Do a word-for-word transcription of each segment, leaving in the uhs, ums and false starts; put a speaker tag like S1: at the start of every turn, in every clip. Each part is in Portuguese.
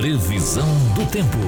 S1: Previsão do tempo.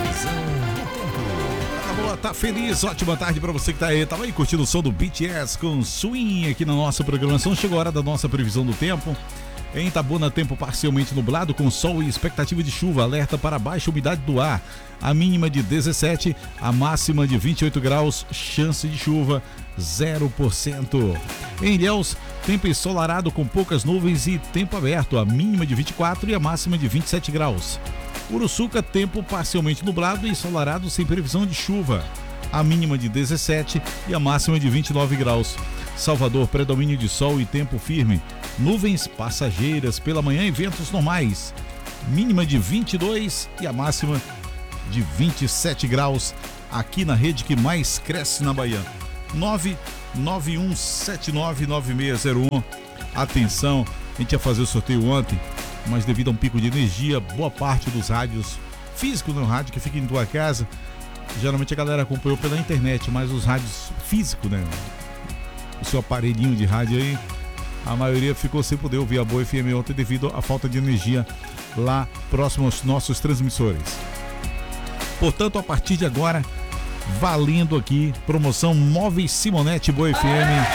S2: Tá boa, tá feliz, ótima tarde pra você que tá aí. Tava aí curtindo o som do B T S com Swing aqui na nossa programação. Chegou a hora da nossa previsão do tempo. Em Itabuna, tempo parcialmente nublado com sol e expectativa de chuva. Alerta para baixa umidade do ar. A mínima de dezessete, a máxima de vinte e oito graus. Chance de chuva zero por cento. Em Ilhéus, tempo ensolarado com poucas nuvens e tempo aberto. A mínima de vinte e quatro e a máxima de vinte e sete graus. Uruçuca, tempo parcialmente nublado e ensolarado sem previsão de chuva. A mínima de dezessete e a máxima de vinte e nove graus. Salvador, predomínio de sol e tempo firme. Nuvens passageiras pela manhã e ventos normais. Mínima de vinte e dois e a máxima de vinte e sete graus. Aqui na rede que mais cresce na Bahia. nove nove um sete nove nove seis zero um. Atenção, a gente ia fazer o sorteio ontem, mas devido a um pico de energia, boa parte dos rádios físicos no rádio que fica em tua casa, geralmente a galera acompanhou pela internet, mas os rádios físicos, né? O seu aparelhinho de rádio aí, a maioria ficou sem poder ouvir a Boa F M ontem devido à falta de energia lá próximo aos nossos transmissores. Portanto, a partir de agora, valendo aqui, promoção Móveis Simonete Boa F M.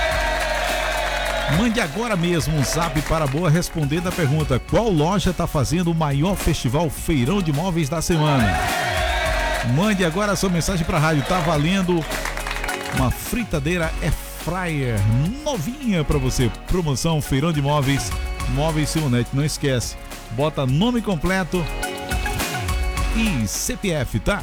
S2: Mande agora mesmo um zap para a Boa respondendo a pergunta: qual loja está fazendo o maior festival feirão de móveis da semana? Mande agora a sua mensagem para a rádio. Tá valendo uma fritadeira Air Fryer novinha para você. Promoção Feirão de Móveis, Móveis Simonete. Não esquece, bota nome completo e C P F, tá?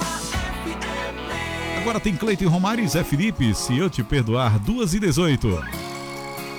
S2: Agora tem Cleiton Romário e Zé Felipe, Se Eu Te Perdoar, duas e dezoito.